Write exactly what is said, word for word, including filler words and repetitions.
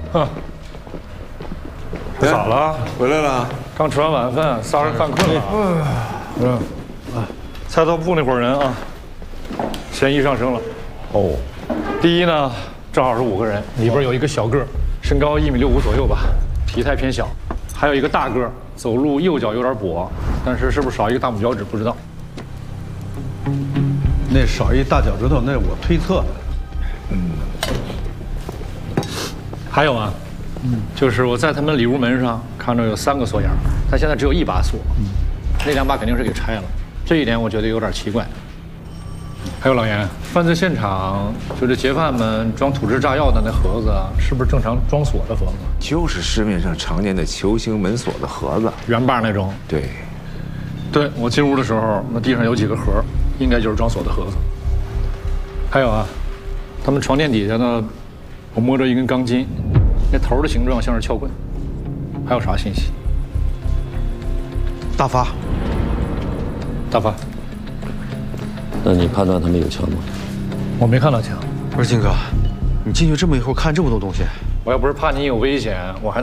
哼，咋了？ 回来了？ 刚吃完晚饭，仨人犯困了。嗯，啊，菜刀部那伙人啊，嫌疑上升了。哦，第一呢，正好是五个人，里边有一个小个儿，身高一米六五左右吧，体态偏小；还有一个大个儿，走路右脚有点跛，但是是不是少一个大拇脚趾不知道。 那少一大脚趾头，那是我推测的。 嗯。还有啊，嗯，就是我在他们里屋门上看着有三个锁眼，但现在只有一把锁，嗯，那两把肯定是给拆了，这一点我觉得有点奇怪。还有老严，犯罪现场就是劫犯们装土制炸药的那盒子，是不是正常装锁的盒子？ 就是市面上常见的球形门锁的盒子， 圆把那种。 对， 对，我进屋的时候，那地上有几个盒，应该就是装锁的盒子。还有啊，他们床垫底下呢，我摸着一根钢筋，那头的形状像是撬棍。还有啥信息？ 大发， 大发。 那你判断他们有枪吗？ 我没看到枪。 不是金哥，你进去这么一会儿看这么多东西， 我要不是怕你有危险，我还能。